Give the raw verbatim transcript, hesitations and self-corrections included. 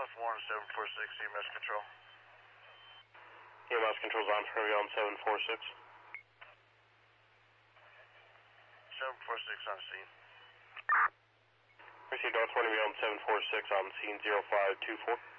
Northbourne, seven four six, E M S control. E M S control's on for you on seven four six. seven four six on scene. Received Northbourne on seven four six on scene zero five two four.